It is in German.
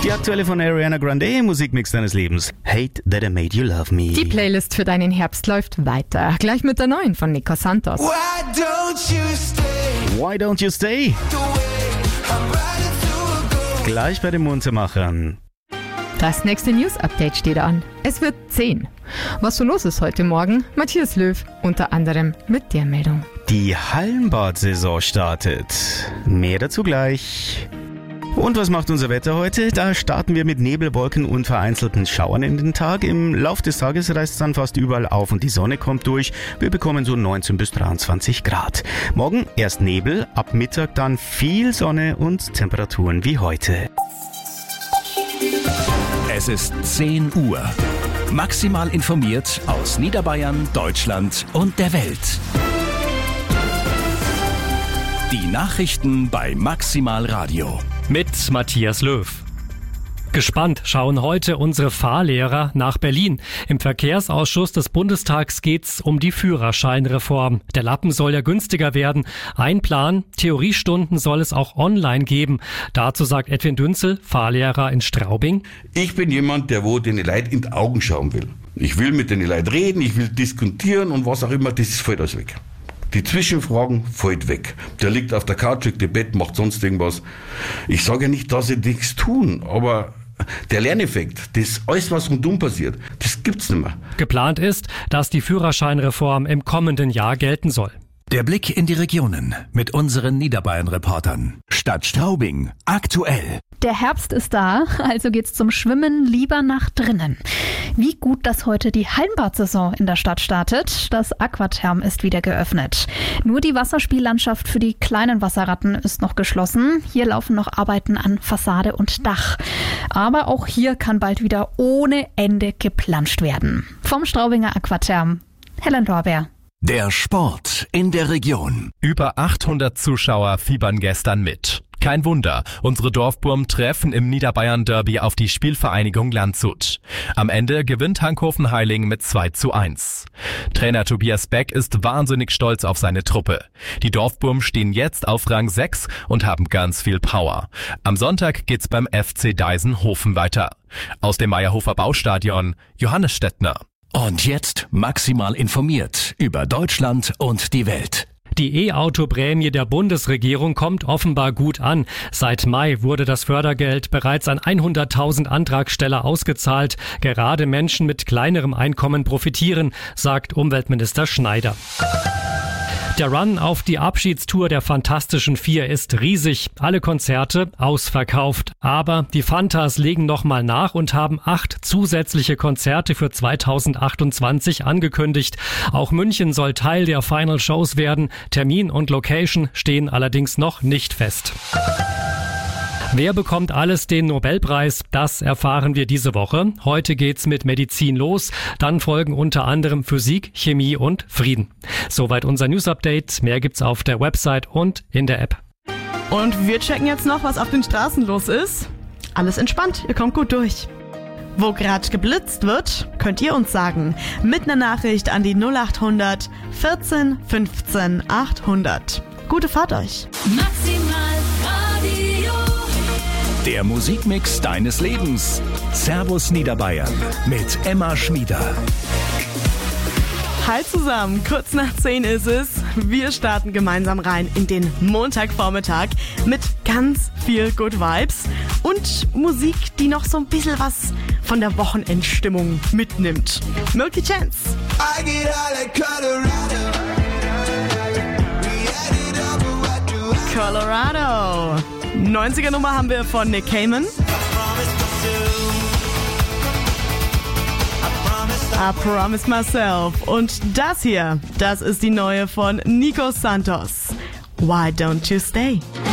Die aktuelle von Ariana Grande, Musikmix deines Lebens. Hate That I Made You Love Me. Die Playlist für deinen Herbst läuft weiter. Gleich mit der neuen von Nico Santos. Why Don't You Stay? Gleich bei den Muntermachern. Das nächste News-Update steht an. Es wird 10. Was so los ist heute Morgen? Matthias Löw, unter anderem mit der Meldung. Die Hallenbad-Saison startet. Mehr dazu gleich. Und was macht unser Wetter heute? Da starten wir mit Nebelwolken und vereinzelten Schauern in den Tag. Im Lauf des Tages reißt es dann fast überall auf und die Sonne kommt durch. Wir bekommen so 19 bis 23 Grad. Morgen erst Nebel, ab Mittag dann viel Sonne und Temperaturen wie heute. Es ist 10 Uhr. Maximal informiert aus Niederbayern, Deutschland und der Welt. Die Nachrichten bei Maximal Radio. Mit Matthias Löw. Gespannt schauen heute unsere Fahrlehrer nach Berlin. Im Verkehrsausschuss des Bundestags geht's um die Führerscheinreform. Der Lappen soll ja günstiger werden. Ein Plan, Theoriestunden soll es auch online geben. Dazu sagt Edwin Dünzel, Fahrlehrer in Straubing. Ich bin jemand, der den Leuten in die Augen schauen will. Ich will mit den Leuten reden, ich will diskutieren und was auch immer, das fällt alles weg. Die Zwischenfragen fällt weg. Der liegt auf der Couch, liegt im Bett, macht sonst irgendwas. Ich sage ja nicht, dass sie nichts tun, aber der Lerneffekt, das alles, was rundum passiert, das gibt's nicht mehr. Geplant ist, dass die Führerscheinreform im kommenden Jahr gelten soll. Der Blick in die Regionen mit unseren Niederbayern-Reportern. Stadt Straubing, aktuell. Der Herbst ist da, also geht's zum Schwimmen lieber nach drinnen. Wie gut, dass heute die Hallenbad-Saison in der Stadt startet. Das Aquatherm ist wieder geöffnet. Nur die Wasserspiellandschaft für die kleinen Wasserratten ist noch geschlossen. Hier laufen noch Arbeiten an Fassade und Dach. Aber auch hier kann bald wieder ohne Ende geplanscht werden. Vom Straubinger Aquatherm, Helen Lorbeer. Der Sport in der Region. Über 800 Zuschauer fiebern gestern mit. Kein Wunder, unsere Dorfburm treffen im Niederbayern-Derby auf die Spielvereinigung Landshut. Am Ende gewinnt Hankhofen-Heiling mit 2:1. Trainer Tobias Beck ist wahnsinnig stolz auf seine Truppe. Die Dorfburm stehen jetzt auf Rang 6 und haben ganz viel Power. Am Sonntag geht's beim FC Deisenhofen weiter. Aus dem Meierhofer Baustadion, Johannes Stettner. Und jetzt maximal informiert über Deutschland und die Welt. Die E-Auto-Prämie der Bundesregierung kommt offenbar gut an. Seit Mai wurde das Fördergeld bereits an 100.000 Antragsteller ausgezahlt. Gerade Menschen mit kleinerem Einkommen profitieren, sagt Umweltminister Schneider. Der Run auf die Abschiedstour der Fantastischen Vier ist riesig. Alle Konzerte ausverkauft. Aber die Fantas legen nochmal nach und haben 8 zusätzliche Konzerte für 2028 angekündigt. Auch München soll Teil der Final Shows werden. Termin und Location stehen allerdings noch nicht fest. Wer bekommt alles den Nobelpreis? Das erfahren wir diese Woche. Heute geht's mit Medizin los. Dann folgen unter anderem Physik, Chemie und Frieden. Soweit unser News-Update. Mehr gibt's auf der Website und in der App. Und wir checken jetzt noch, was auf den Straßen los ist. Alles entspannt, ihr kommt gut durch. Wo gerade geblitzt wird, könnt ihr uns sagen. Mit einer Nachricht an die 0800 14 15 800. Gute Fahrt euch. Maximal Radio. Der Musikmix deines Lebens. Servus Niederbayern mit Emma Schmieder. Hi zusammen, kurz nach 10 ist es. Wir starten gemeinsam rein in den Montagvormittag mit ganz viel Good Vibes und Musik, die noch so ein bisschen was von der Wochenendstimmung mitnimmt. Milky Chance. Colorado. 90er Nummer haben wir von Nick Cayman. I Promised Myself. Und das hier, das ist die neue von Nico Santos. Why Don't You Stay?